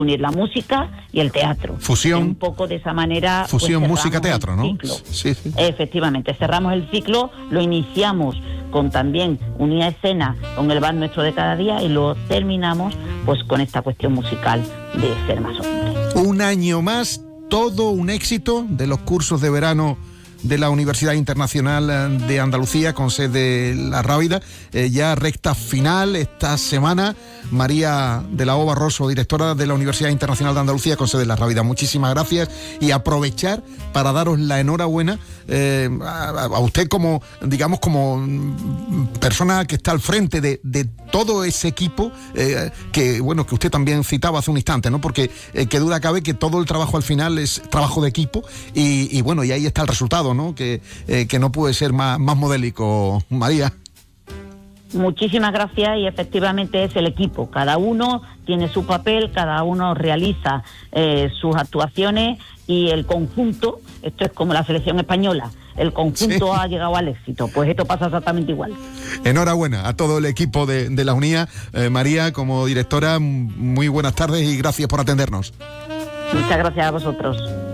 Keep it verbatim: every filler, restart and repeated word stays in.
unir la música y el teatro. Fusión. Y un poco de esa manera. Fusión, pues, música-teatro, ¿no? Sí, sí. Efectivamente, cerramos el ciclo, lo iniciamos con también unida escena con el bar nuestro de cada día y lo terminamos pues con esta cuestión musical de Ser Más Hombre. Un año más, todo un éxito de los cursos de verano de la Universidad Internacional de Andalucía con sede La Rábida, eh, ya recta final esta semana. María de la O Barroso, directora de la Universidad Internacional de Andalucía con sede La Rábida, muchísimas gracias, y aprovechar para daros la enhorabuena eh, a, a usted como, digamos, como persona que está al frente de, de todo ese equipo eh, que, bueno, que usted también citaba hace un instante, ¿no? Porque eh, que duda cabe que todo el trabajo al final es trabajo de equipo y, y bueno, y ahí está el resultado, ¿no? Que, eh, que no puede ser más, más modélico, María. Muchísimas gracias, y efectivamente es el equipo. Cada uno tiene su papel, cada uno realiza eh, sus actuaciones y el conjunto, esto es como la selección española, el conjunto sí. ha llegado al éxito. Pues esto pasa exactamente igual. Enhorabuena a todo el equipo de, de la UNIA. Eh, María, como directora, muy buenas tardes y gracias por atendernos. Muchas gracias a vosotros.